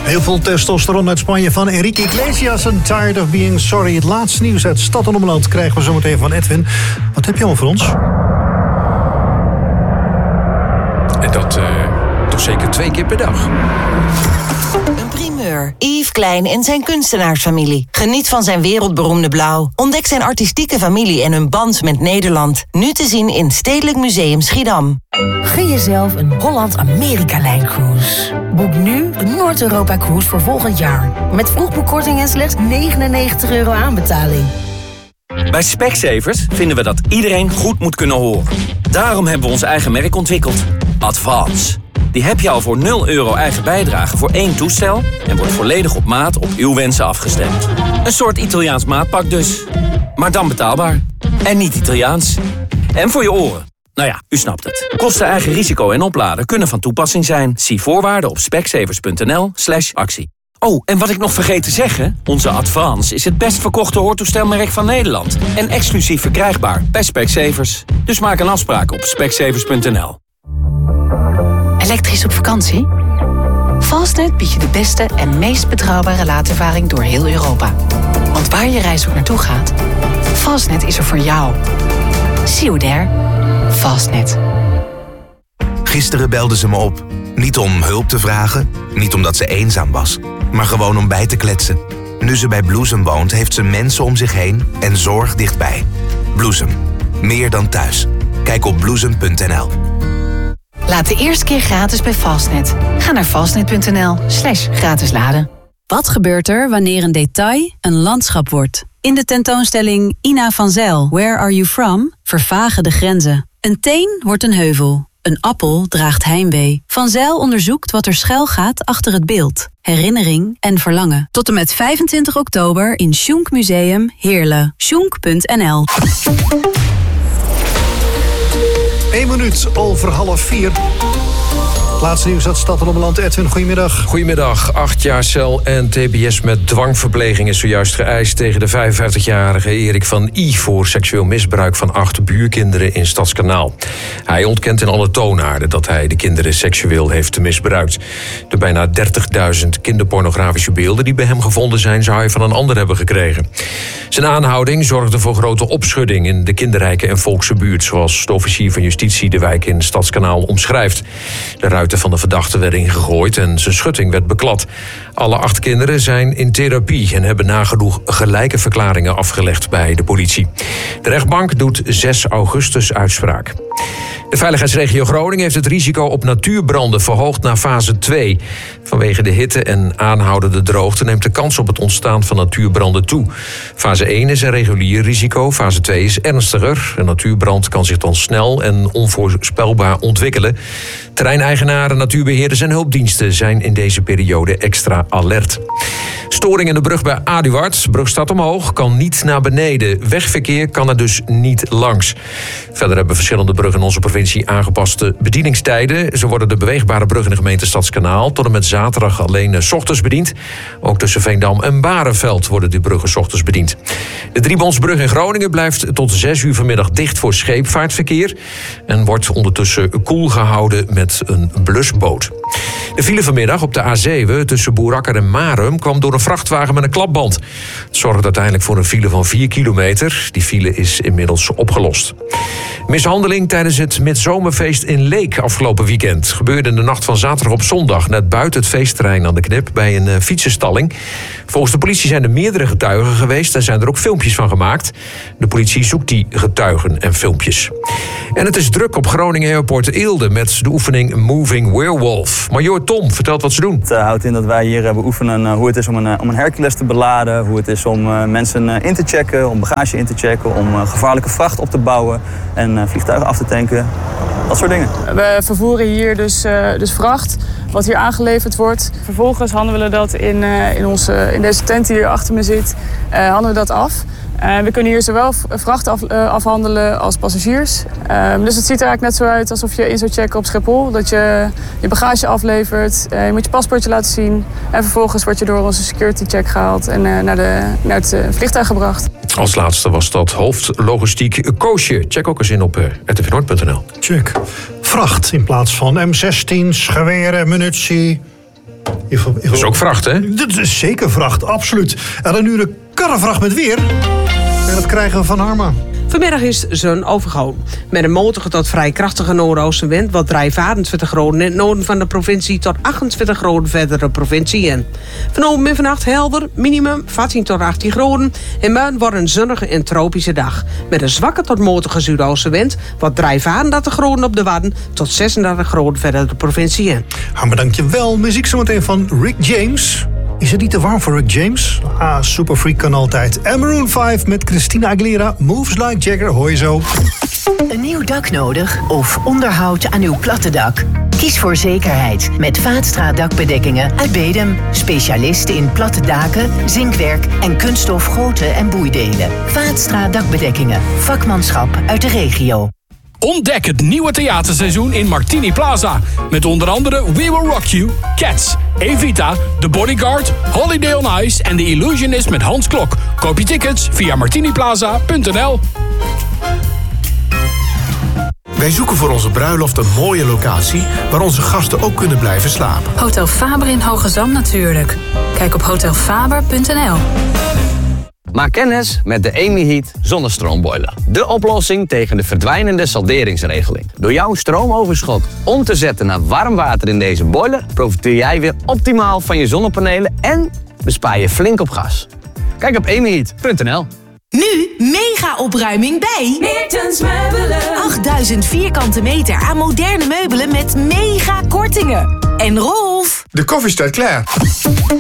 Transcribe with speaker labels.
Speaker 1: Heel veel testosteron uit Spanje van Enrique Iglesias en Tired of Being Sorry. Het laatste nieuws uit Stad en Omland krijgen we zometeen van Edwin. Wat heb je al voor ons?
Speaker 2: En dat toch zeker 2 keer per dag.
Speaker 3: Een primeur. Yves Klein en zijn kunstenaarsfamilie. Geniet van zijn wereldberoemde blauw. Ontdek zijn artistieke familie en hun band met Nederland. Nu te zien in Stedelijk Museum Schiedam.
Speaker 4: Gun jezelf een Holland-Amerika-lijncruise. Boek nu een Noord-Europa-cruise voor volgend jaar. Met vroegboekkorting en slechts €99 aanbetaling.
Speaker 5: Bij Specsavers vinden we dat iedereen goed moet kunnen horen. Daarom hebben we ons eigen merk ontwikkeld. Advance. Die heb je al voor €0 eigen bijdrage voor 1 toestel... en wordt volledig op maat op uw wensen afgestemd. Een soort Italiaans maatpak dus. Maar dan betaalbaar. En niet Italiaans. En voor je oren. Nou ja, u snapt het. Kosten, eigen risico en opladen kunnen van toepassing zijn. Zie voorwaarden op specsavers.nl/actie. Oh, en wat ik nog vergeet te zeggen... onze Advance is het best verkochte hoortoestelmerk van Nederland. En exclusief verkrijgbaar bij Specsavers. Dus maak een afspraak op specsavers.nl.
Speaker 6: Elektrisch op vakantie? Fastnet biedt je de beste en meest betrouwbare laadervaring door heel Europa. Want waar je reis ook naartoe gaat, Fastnet is er voor jou. See you there. Fastnet.
Speaker 7: Gisteren belde ze me op. Niet om hulp te vragen, niet omdat ze eenzaam was, maar gewoon om bij te kletsen. Nu ze bij Bloesem woont, heeft ze mensen om zich heen en zorg dichtbij. Bloesem. Meer dan thuis. Kijk op bloesem.nl.
Speaker 6: Laat de eerste keer gratis bij Fastnet. Ga naar fastnet.nl/gratis laden.
Speaker 8: Wat gebeurt er wanneer een detail een landschap wordt? In de tentoonstelling Ina van Zijl, Where Are You From? Vervagen de grenzen. Een teen wordt een heuvel. Een appel draagt heimwee. Van Zijl onderzoekt wat er schuil gaat achter het beeld. Herinnering en verlangen. Tot en met 25 oktober in Schunk Museum Heerlen. Schunk.nl.
Speaker 1: 1 minuut over 3:30. Laatste nieuws uit Stad en Omland. Edwin, goedemiddag.
Speaker 2: Goedemiddag. 8 jaar cel en tbs met dwangverpleging is zojuist geëist tegen de 55-jarige Erik van I voor seksueel misbruik van 8 buurkinderen in Stadskanaal. Hij ontkent in alle toonaarden dat hij de kinderen seksueel heeft misbruikt. De bijna 30.000 kinderpornografische beelden die bij hem gevonden zijn, zou hij van een ander hebben gekregen. Zijn aanhouding zorgde voor grote opschudding in de kinderrijke en volkse buurt, zoals de officier van justitie de wijk in Stadskanaal omschrijft. De ruiten van de verdachte werden ingegooid en zijn schutting werd beklad. Alle 8 kinderen zijn in therapie en hebben nagenoeg gelijke verklaringen afgelegd bij de politie. De rechtbank doet 6 augustus uitspraak. De veiligheidsregio Groningen heeft het risico op natuurbranden verhoogd naar fase 2. Vanwege de hitte en aanhoudende droogte neemt de kans op het ontstaan van natuurbranden toe. Fase 1 is een regulier risico, fase 2 is ernstiger. Een natuurbrand kan zich dan snel en onvoorspelbaar ontwikkelen. Terreineigenaren, natuurbeheerders en hulpdiensten zijn in deze periode extra alert. Storing in de brug bij Aduard, brug staat omhoog, kan niet naar beneden. Wegverkeer kan er dus niet langs. Verder hebben verschillende bruggen in onze provincie aangepaste bedieningstijden. Zo worden de beweegbare bruggen in de gemeente Stadskanaal tot en met zaterdag alleen 's ochtends bediend. Ook tussen Veendam en Barenveld worden die bruggen 's ochtends bediend. De Driebondsbrug in Groningen blijft tot 6 uur vanmiddag dicht voor scheepvaartverkeer en wordt ondertussen koel gehouden met een blusboot. De file vanmiddag op de A7 tussen Boerakker en Marum kwam door een vrachtwagen met een klapband. Het zorgde uiteindelijk voor een file van 4 kilometer. Die file is inmiddels opgelost. Mishandeling tijdens het midzomerfeest in Leek afgelopen weekend gebeurde in de nacht van zaterdag op zondag net buiten het feestterrein aan de Knip bij een fietsenstalling. Volgens de politie zijn er meerdere getuigen geweest en zijn er ook filmpjes van gemaakt. De politie zoekt die getuigen en filmpjes. En het is druk op Groningen Airport Eelde met de oefening Moving Werewolf. Major Tom vertelt wat ze doen.
Speaker 9: Het houdt in dat wij hier beoefenen hoe het is om een Hercules te beladen, hoe het is om mensen in te checken, om bagage in te checken, om gevaarlijke vracht op te bouwen en vliegtuigen af te tanken. Dat soort dingen.
Speaker 10: We vervoeren hier dus vracht, wat hier aangeleverd wordt. Vervolgens handelen we dat in deze tent die hier achter me zit, handelen we dat af. We kunnen hier zowel vracht afhandelen als passagiers. Dus het ziet er eigenlijk net zo uit alsof je in zou checken op Schiphol. Dat je je bagage aflevert, je moet je paspoortje laten zien. En vervolgens word je door onze security check gehaald en naar het vliegtuig gebracht.
Speaker 2: Als laatste was dat hoofdlogistiek Koosje. Check ook eens in op rtvnoord.nl.
Speaker 1: Check. Vracht in plaats van M16's, geweren, munitie.
Speaker 2: Dat is ook vracht, hè?
Speaker 1: Dat is zeker vracht, absoluut. En dan nu de karrevracht met weer. En dat krijgen we van Harma.
Speaker 11: Vanmiddag is zon overgoon. Met een matige tot vrij krachtige noordoostenwind... wat drijft 28 graden in het noorden van de provincie... tot 28 graden verder de provincie in. Vanavond en vannacht helder, minimum 14 tot 18 graden. En morgen wordt een zonnige en tropische dag. Met een zwakke tot matige zuidoostenwind... wat drijft 38 graden op de Wadden... tot 36 graden verder de provincie in.
Speaker 1: Harma, dankjewel. Muziek zometeen van Rick James... Is het niet te warm voor Rick James? Superfreak kan altijd. En Maroon 5 met Christina Aguilera. Moves Like Jagger, hoor je zo.
Speaker 12: Een nieuw dak nodig of onderhoud aan uw platte dak? Kies voor zekerheid met Vaatstra dakbedekkingen uit Bedum. Specialisten in platte daken, zinkwerk en kunststof goten en boeidelen. Vaatstra dakbedekkingen. Vakmanschap uit de regio.
Speaker 13: Ontdek het nieuwe theaterseizoen in Martini Plaza. Met onder andere We Will Rock You, Cats, Evita, The Bodyguard, Holiday on Ice en The Illusionist met Hans Klok. Koop je tickets via martiniplaza.nl.
Speaker 14: Wij zoeken voor onze bruiloft een mooie locatie waar onze gasten ook kunnen blijven slapen.
Speaker 15: Hotel Faber in Hoogezand natuurlijk. Kijk op hotelfaber.nl.
Speaker 16: Maak kennis met de EmiHeat zonnestroomboiler. De oplossing tegen de verdwijnende salderingsregeling. Door jouw stroomoverschot om te zetten naar warm water in deze boiler... profiteer jij weer optimaal van je zonnepanelen en bespaar je flink op gas. Kijk op emiheat.nl.
Speaker 17: Nu mega opruiming bij
Speaker 18: Meertens Meubelen.
Speaker 17: 8000 vierkante meter aan moderne meubelen met mega kortingen. En Rolf,
Speaker 14: De koffie staat klaar.